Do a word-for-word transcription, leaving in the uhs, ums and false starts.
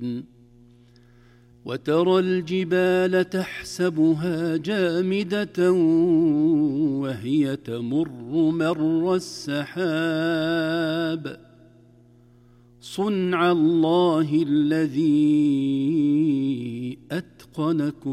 الدين وترى الجبال تحسبها جامدة وهي تمر مر السحاب صنع الله الذي أتقن كل